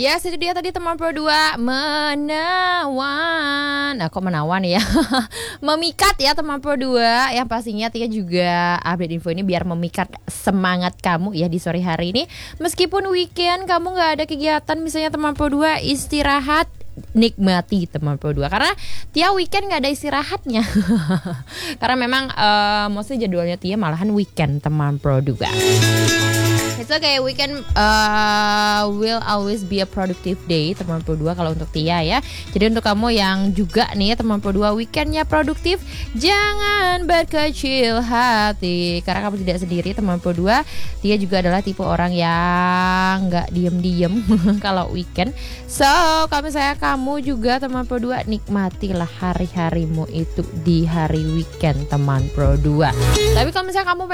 Yes, itu dia tadi teman Pro 2 menawan. Nah, kok menawan ya? Memikat ya teman Pro 2. Yang pastinya Tia juga update info ini biar memikat semangat kamu ya di sore hari ini. Meskipun weekend kamu gak ada kegiatan, misalnya teman Pro 2 istirahat, nikmati teman Pro 2. Karena Tia weekend gak ada istirahatnya. Karena memang mostly jadwalnya Tia malahan weekend teman Pro 2. It's okay, weekend will always be a productive day teman Pro 2 kalau untuk Tia ya. Jadi untuk kamu yang juga nih teman Pro 2 weekendnya produktif, jangan berkecil hati karena kamu tidak sendiri teman Pro 2. Tia juga adalah tipe orang yang gak diem-diem kalau weekend. So kalau misalnya kamu juga teman Pro 2, nikmatilah hari-harimu itu di hari weekend teman Pro 2. Tapi kalau misalnya kamu